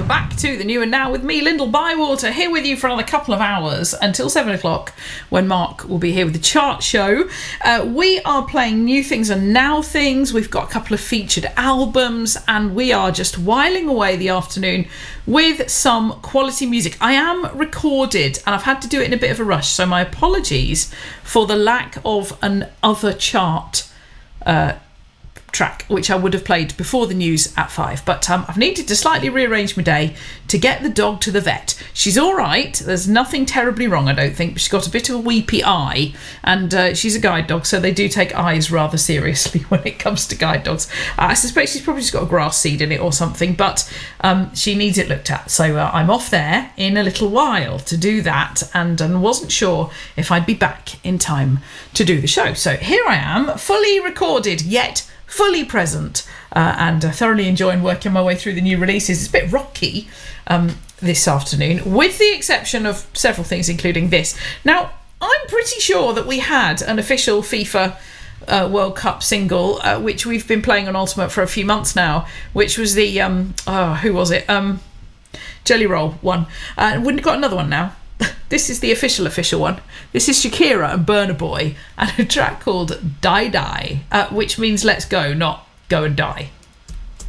back to the New and Now with me, Lyndall Bywater, here with you for another couple of hours until 7 o'clock when Mark will be here with the chart show. We are playing new things and now things. We've got a couple of featured albums and we are just whiling away the afternoon with some quality music. I am recorded and I've had to do it in a bit of a rush, so my apologies for the lack of an other chart track which I would have played before the news at 5, but I've needed to slightly rearrange my day to get the dog to the vet. She's all right, there's nothing terribly wrong I don't think, but she's got a bit of a weepy eye, and she's a guide dog, so they do take eyes rather seriously when it comes to guide dogs. I suspect she's probably just got a grass seed in it or something, but she needs it looked at, so I'm off there in a little while to do that, and wasn't sure if I'd be back in time to do the show. So here I am, fully recorded yet fully present, and thoroughly enjoying working my way through the new releases. It's a bit rocky this afternoon, with the exception of several things, including this. Now, I'm pretty sure that we had an official FIFA World Cup single, which we've been playing on Ultimate for a few months now, which was the, who was it? Jelly Roll one. We've got another one now. This is the official one. This is Shakira and Burna Boy and a track called Die Die, which means let's go, not go and die.